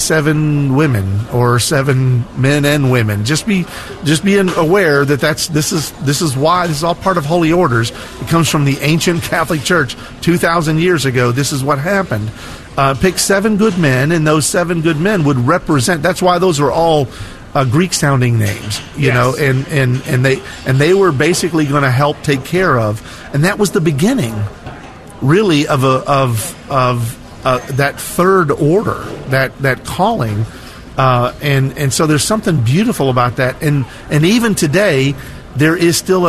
7 women or 7 men and women. Just being aware that this is why this is all part of holy orders. It comes from the ancient Catholic Church 2,000 years ago. This is what happened. Pick 7 good men, and those 7 good men would represent. That's why those are all Greek-sounding names, you know, and they were basically going to help take care of, and that was the beginning, really, of that third order, that calling, and so there's something beautiful about that, and even today there is still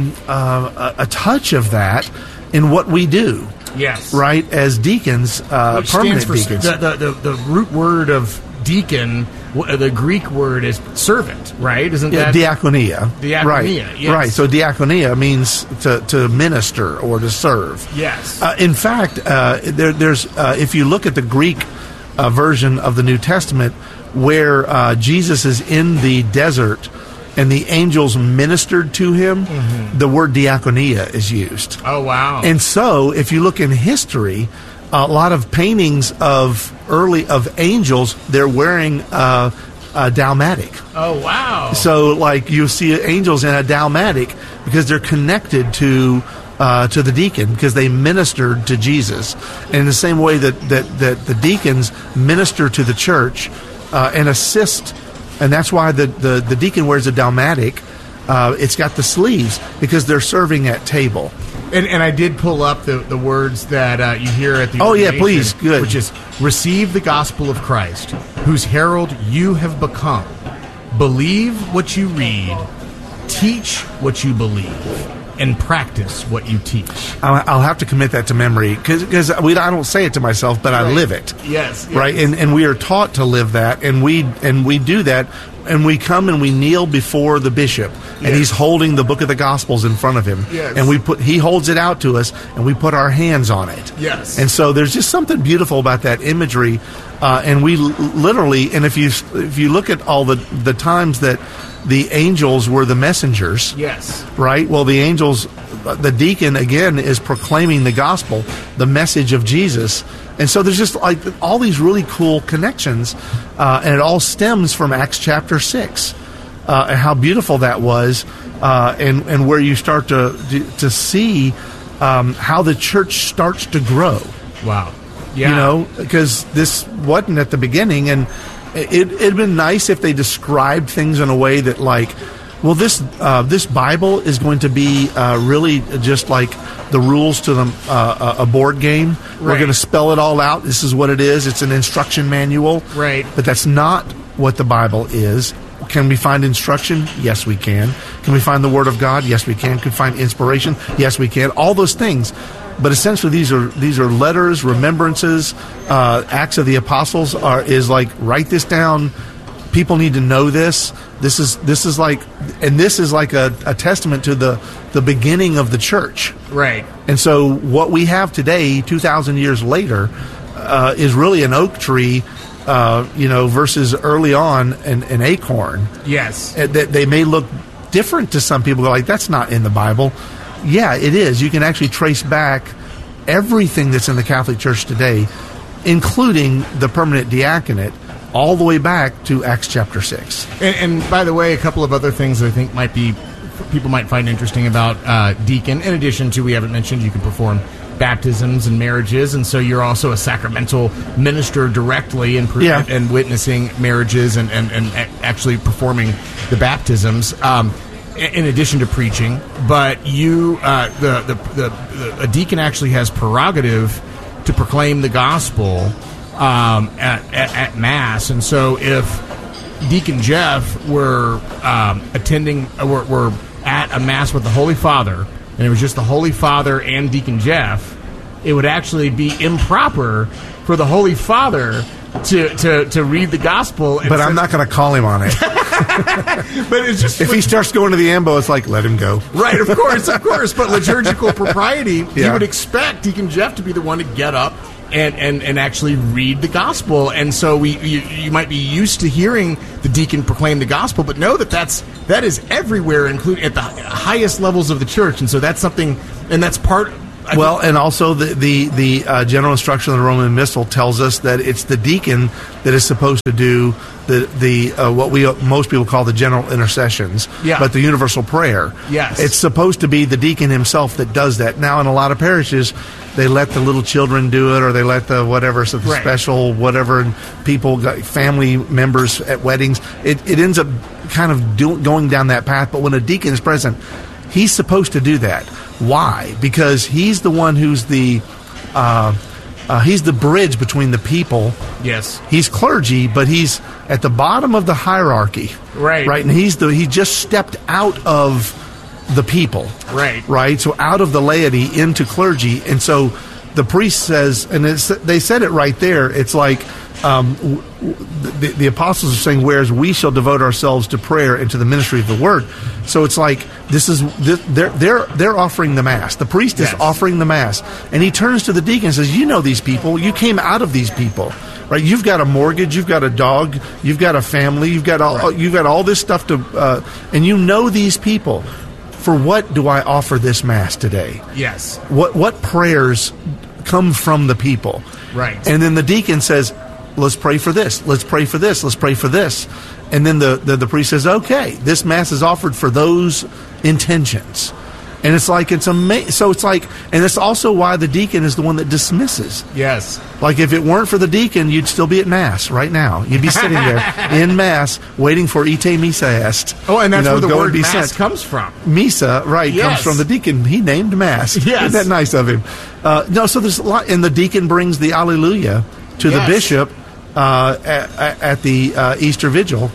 a touch of that in what we do. Yes, right, as deacons, which permanent stands for deacons. The root word of deacon. The Greek word is servant, right? Isn't that diakonia? Diakonia, right? Yes. Right. So diakonia means to minister or to serve. Yes. In fact, there's if you look at the Greek version of the New Testament, where Jesus is in the desert and the angels ministered to him, the word diakonia is used. Oh, wow! And so, if you look in history, a lot of paintings of angels, they're wearing a dalmatic. Oh, wow. So, like, you see angels in a dalmatic because they're connected to the deacon, because they ministered to Jesus. And in the same way that the deacons minister to the church and assist, and that's why the deacon wears a dalmatic. It's got the sleeves because they're serving at table. And I did pull up the words that you hear at the ordination, please, good. Which is, receive the gospel of Christ, whose herald you have become. Believe what you read, teach what you believe, and practice what you teach. I'll have to commit that to memory, because I don't say it to myself, but I live it. Yes. Right, and we are taught to live that, and we do that. And we come and we kneel before the bishop, and he's holding the book of the Gospels in front of him, and he holds it out to us, and we put our hands on it. Yes. And so there's just something beautiful about that imagery, and we literally, and if you look at all the times that the angels were the messengers, yes, right? Well, the angels, the deacon again is proclaiming the gospel, the message of Jesus. And so there's just like all these really cool connections, and it all stems from Acts chapter 6, and how beautiful that was, and where you start to see how the church starts to grow. Wow. Yeah. You know, because this wasn't at the beginning, and it'd been nice if they described things in a way that, like, well, this Bible is going to be really just like the rules to a board game. Right. We're going to spell it all out. This is what it is. It's an instruction manual. Right. But that's not what the Bible is. Can we find instruction? Yes, we can. Can we find the Word of God? Yes, we can. Can we find inspiration? Yes, we can. All those things. But essentially, these are letters, remembrances, Acts of the Apostles is like, write this down. People need to know this. This is like a testament to the beginning of the church. Right. And so what we have today, 2,000 years later, is really an oak tree, versus early on an acorn. Yes. They may look different to some people. They're like, that's not in the Bible. Yeah, it is. You can actually trace back everything that's in the Catholic Church today, including the permanent diaconate, all the way back to Acts chapter 6. And by the way, a couple of other things that I think people might find interesting about deacon, in addition to, we haven't mentioned, you can perform baptisms and marriages, and so you're also a sacramental minister directly and witnessing marriages and actually performing the baptisms. In addition to preaching, but a deacon actually has prerogative to proclaim the gospel at Mass, and so if Deacon Jeff were attending, were at a Mass with the Holy Father, and it was just the Holy Father and Deacon Jeff, it would actually be improper for the Holy Father to read the gospel. But I'm not going to call him on it. But it's just, if he starts going to the ambo, it's like, let him go. Right, of course. But liturgical propriety, you would expect Deacon Jeff to be the one to get up and actually read the gospel. And so you might be used to hearing the deacon proclaim the gospel, but know that is everywhere, including at the highest levels of the church. And so that's something, and that's part Well, and also the general instruction of the Roman Missal tells us that it's the deacon that is supposed to do the what most people call the general intercessions, but the universal prayer. Yes. It's supposed to be the deacon himself that does that. Now, in a lot of parishes, they let the little children do it, or they let the whatever, so the special whatever people, family members at weddings. It ends up kind of going down that path. But when a deacon is present, he's supposed to do that. Why? Because he's the one who's the bridge between the people. Yes. He's clergy, but he's at the bottom of the hierarchy. Right. Right. And he just stepped out of the people. Right. Right. So out of the laity into clergy. And so the priest says, and they said it right there. It's like the apostles are saying, whereas we shall devote ourselves to prayer and to the ministry of the word. So it's like they're offering the mass. The priest is offering the mass, and he turns to the deacon and says, "You know these people. You came out of these people, right? You've got a mortgage. You've got a dog. You've got a family. You've got all this stuff to, and you know these people. For what do I offer this mass today? Yes. What prayers come from the people? Right. And then the deacon says, let's pray for this. Let's pray for this. Let's pray for this. And then the priest says, okay, this mass is offered for those intentions. And it's like, it's amazing. So it's like, and it's also why the deacon is the one that dismisses. Yes. Like if it weren't for the deacon, you'd still be at mass right now. You'd be sitting there in mass waiting for ite missa est. Oh, and that's where the word mass comes from. Missa, right, comes from the deacon. He named mass. Yes. Isn't that nice of him? No, so there's a lot. And the deacon brings the Alleluia to the bishop at the Easter Vigil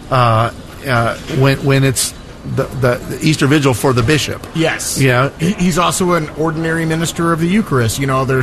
when it's the Easter Vigil for the bishop. Yes. Yeah. He's also an ordinary minister of the Eucharist. You know, there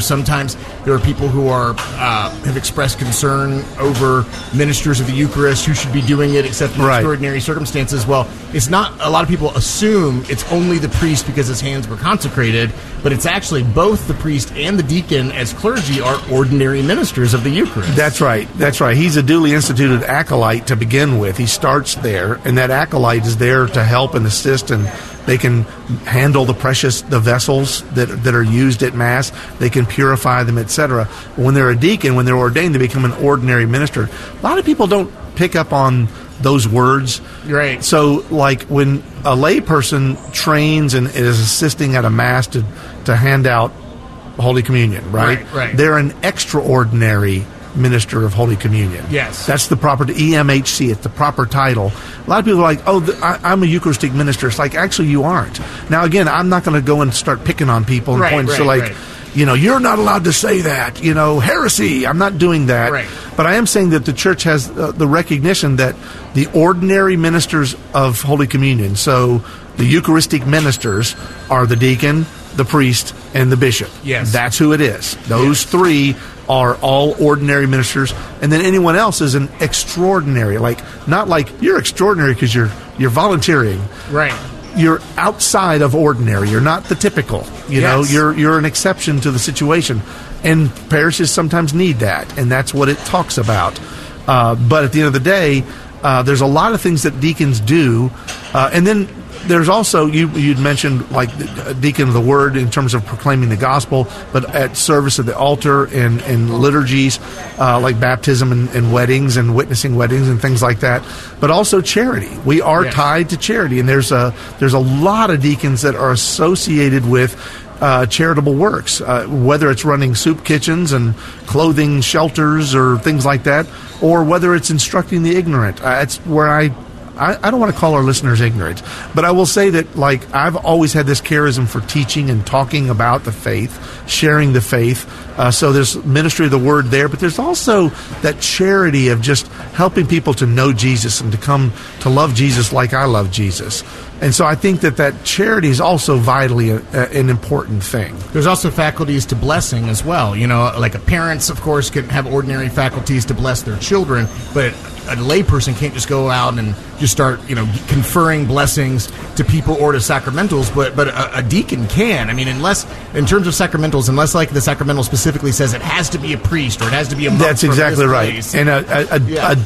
are people who are have expressed concern over ministers of the Eucharist who should be doing it except in extraordinary circumstances. Well, it's not, a lot of people assume it's only the priest because his hands were consecrated, but it's actually both the priest and the deacon as clergy are ordinary ministers of the Eucharist. That's right. That's right. He's a duly instituted acolyte to begin with. He starts there, and that acolyte is there to help and assist, and they can handle the vessels that are used at Mass. They can purify them, etc. When they're a deacon, when they're ordained, they become an ordinary minister. A lot of people don't pick up on those words. Right. So, like, when a lay person trains and is assisting at a Mass to hand out Holy Communion, right? Right. They're an extraordinary minister of Holy Communion. Yes. That's the proper, EMHC, it's the proper title. A lot of people are like, I'm a Eucharistic minister. It's like, actually, you aren't. Now, again, I'm not going to go and start picking on people and point to you're not allowed to say that, heresy. I'm not doing that. Right. But I am saying that the church has the recognition that the ordinary ministers of Holy Communion, so the Eucharistic ministers, are the deacon, the priest, and the bishop. Yes. That's who it is. Those three are all ordinary ministers, and then anyone else is an extraordinary. Not like you're extraordinary because you're volunteering. Right. You're outside of ordinary. You're not the typical. You know, you're an exception to the situation. And parishes sometimes need that, and that's what it talks about. But at the end of the day, there's a lot of things that deacons do, and then there's also, you'd mentioned like the deacon of the word in terms of proclaiming the gospel, but at service at the altar and liturgies like baptism and weddings and witnessing weddings and things like that, but also charity. We are tied to charity, and there's a lot of deacons that are associated with charitable works, whether it's running soup kitchens and clothing shelters or things like that, or whether it's instructing the ignorant. It's where I don't want to call our listeners ignorant, but I will say that, like, I've always had this charism for teaching and talking about the faith, sharing the faith. So there's ministry of the word there, but there's also that charity of just helping people to know Jesus and to come to love Jesus like I love Jesus. And so I think that charity is also vitally an important thing. There's also faculties to blessing as well. Like parents, of course, can have ordinary faculties to bless their children, but a layperson can't just go out and just start, conferring blessings to people or to sacramentals, but a deacon can. I mean, unless, in terms of sacramentals, unless like the sacramental specifically says it has to be a priest or it has to be a monk. That's exactly right. Place. And a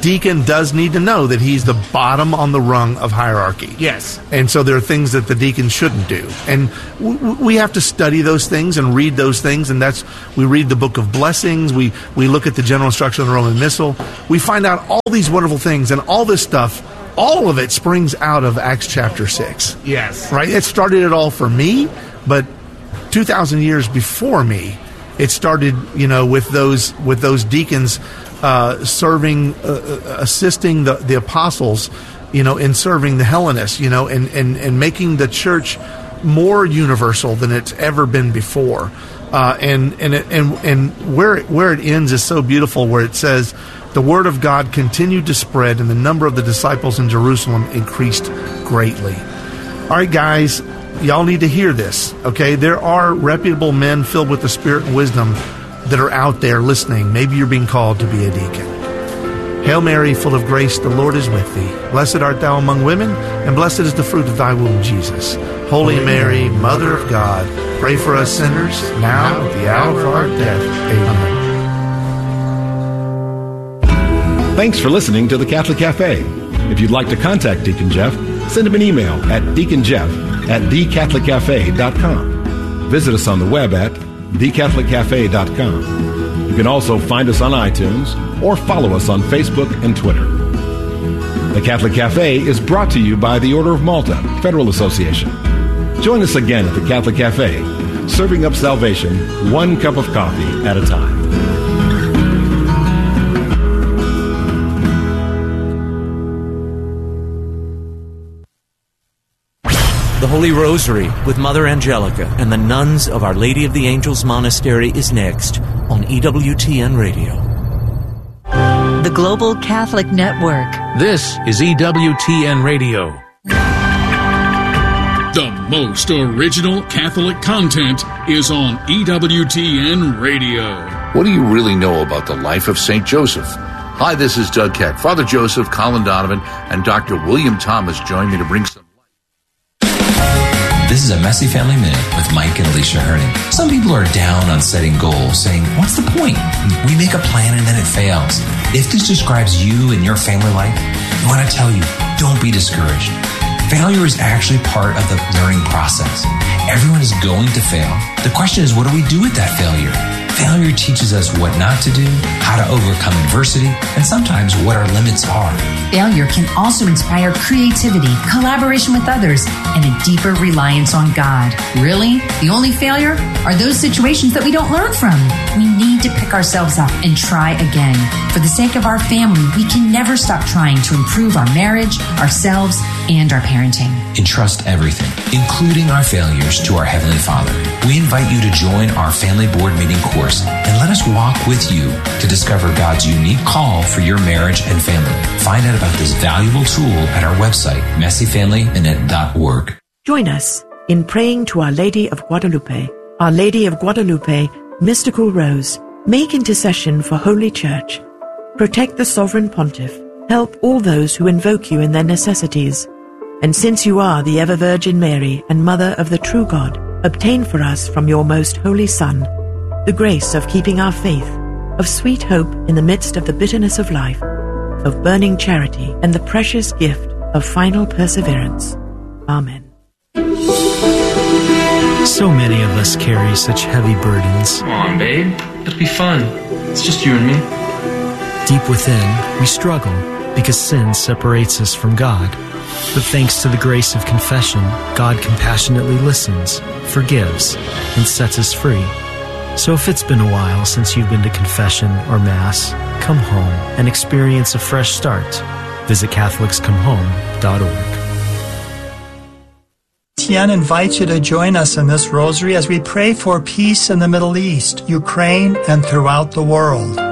deacon does need to know that he's the bottom on the rung of hierarchy. Yes. And so there are things that the deacon shouldn't do. And we have to study those things and read those things. And we read the book of blessings. We look at the general instruction of the Roman Missal. We find out all these wonderful things, and all this stuff, all of it springs out of Acts chapter 6. Yes. Right? It started it all for me, but 2,000 years before me, it started, with those deacons serving, assisting the apostles, in serving the Hellenists, and making the church more universal than it's ever been before. And where it ends is so beautiful, where it says, the word of God continued to spread, and the number of the disciples in Jerusalem increased greatly. All right, guys, y'all need to hear this, okay? There are reputable men filled with the Spirit and wisdom that are out there listening. Maybe you're being called to be a deacon. Hail Mary, full of grace, the Lord is with thee. Blessed art thou among women, and blessed is the fruit of thy womb, Jesus. Holy Mary, Mother of God, pray for us sinners, now at the hour of our death. Amen. Thanks for listening to the Catholic Cafe. If you'd like to contact Deacon Jeff, send him an email at deaconjeff@thecatholiccafe.com. Visit us on the web at thecatholiccafe.com. You can also find us on iTunes or follow us on Facebook and Twitter. The Catholic Cafe is brought to you by the Order of Malta Federal Association. Join us again at the Catholic Cafe, serving up salvation one cup of coffee at a time. The Holy Rosary with Mother Angelica and the nuns of Our Lady of the Angels Monastery is next on EWTN Radio. The Global Catholic Network. This is EWTN Radio. The most original Catholic content is on EWTN Radio. What do you really know about the life of St. Joseph? Hi, this is Doug Keck. Father Joseph, Colin Donovan, and Dr. William Thomas join me to bring some... This is a Messy Family Minute with Mike and Alicia Herning. Some people are down on setting goals, saying, what's the point? We make a plan and then it fails. If this describes you and your family life, I want to tell you, don't be discouraged. Failure is actually part of the learning process. Everyone is going to fail. The question is, what do we do with that failure? Failure teaches us what not to do, how to overcome adversity, and sometimes what our limits are. Failure can also inspire creativity, collaboration with others, and a deeper reliance on God. Really? The only failure are those situations that we don't learn from. We need to pick ourselves up and try again. For the sake of our family, we can never stop trying to improve our marriage, ourselves, and our parenting. Entrust everything, including our failures, to our Heavenly Father. We invite you to join our family board meeting course and let us walk with you to discover God's unique call for your marriage and family. Find out about this valuable tool at our website, messyfamilyminute.org. Join us in praying to Our Lady of Guadalupe. Our Lady of Guadalupe, Mystical Rose, make intercession for Holy Church. Protect the Sovereign Pontiff. Help all those who invoke you in their necessities. And since you are the ever-Virgin Mary and Mother of the true God, obtain for us from your most holy Son the grace of keeping our faith, of sweet hope in the midst of the bitterness of life, of burning charity, and the precious gift of final perseverance. Amen. So many of us carry such heavy burdens. Come on, babe. It'll be fun. It's just you and me. Deep within, we struggle because sin separates us from God. But thanks to the grace of confession, God compassionately listens, forgives, and sets us free. So if it's been a while since you've been to confession or Mass, come home and experience a fresh start. Visit CatholicsComeHome.org. Tian invites you to join us in this rosary as we pray for peace in the Middle East, Ukraine, and throughout the world.